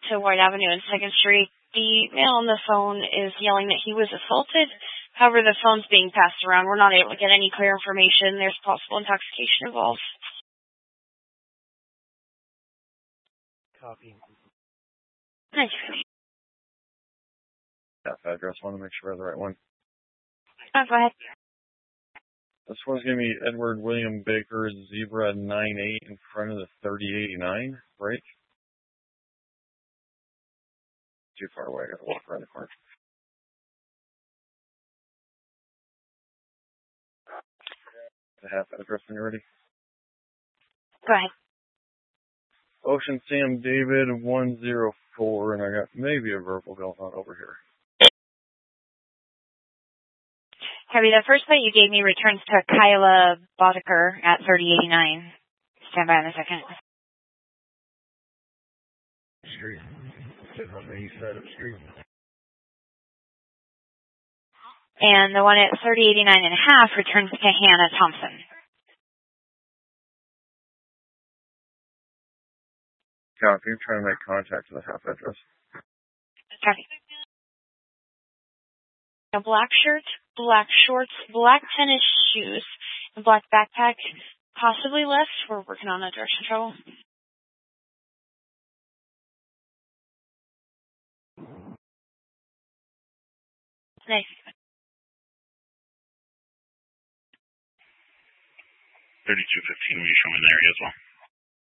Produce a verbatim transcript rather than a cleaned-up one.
to White Avenue and second Street. The male on the phone is yelling that he was assaulted. However, the phone's being passed around. We're not able to get any clear information. There's possible intoxication involved. Copy. Nice. That address. Want to make sure I have the right one. Oh, go ahead. This one's going to be Edward William Baker, Zebra nine eight in front of the thirty eighty-nine break. Too far away. I got to walk around the corner. The half address when you're ready. Go ahead. Ocean Sam David one zero four, and I got maybe a verbal going on over here. Copy. The first plate you gave me returns to Kyla Boddicker at thirty eighty-nine. Stand by in a second. Street. On the east side of the street. And the one at thirty eighty-nine and a half returns to Hannah Thompson. Copy. I'm trying to make contact to the half address. Copy. A black shirt, black shorts, black tennis shoes, and black backpack. Possibly left. We're working on a direction trouble. Nice. thirty-two fifteen, will you show me the area as well?